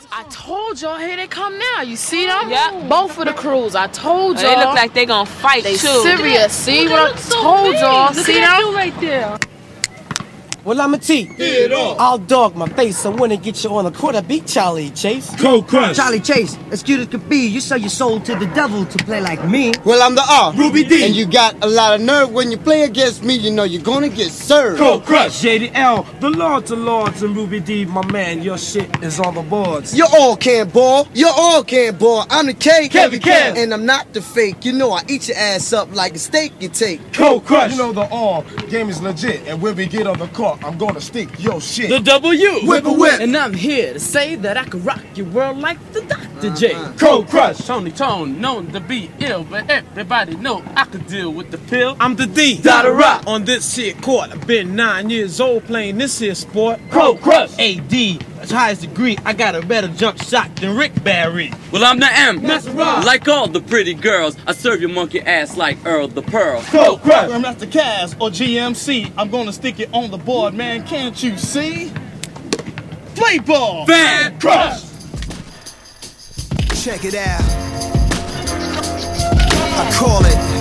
I told y'all, here they come now. You see them? Yep. Both of the crews. I told y'all. They look like they gonna fight they too. serious. See what I told y'all? See them? Right there. Well, I'm a T. I'll dog my face. I wanna get you on the court. I beat Charlie Chase. Cold Crush. Charlie Chase, as cute as could be, you sell your soul to the devil to play like me. Well, I'm the R. Ruby D. And you got a lot of nerve. When you play against me, you know you're gonna get served. Cold Crush. JDL, the Lords of Lords and Ruby D, my man, your shit is on the boards. You all can't ball. You all can't ball. I'm the K. Kevin Kev. And I'm not the fake. You know I eat your ass up like a steak you take. Cold Crush. You know the all game is legit, and when we get on the court, I'm gonna stick your shit. The W. Whip a whip. And I'm here to say that I can rock your world like the Dr. J. Cold Crush. Tony Tone, known to be ill, but everybody know I could deal with the pill. I'm the D. Dada Rock. On this here court, I've been 9 years old playing this here sport. Cold Crush. AD, as highest degree, I got a better jump shot than Rick Barry. Well, I'm the M. Maserati. Like all the pretty girls, I serve your monkey ass like Earl the Pearl. Cold Crush. I'm Master Kaz or GMC. I'm gonna stick it on the board, man. Can't you see? Play ball. Bang! Crush. Check it out. I call it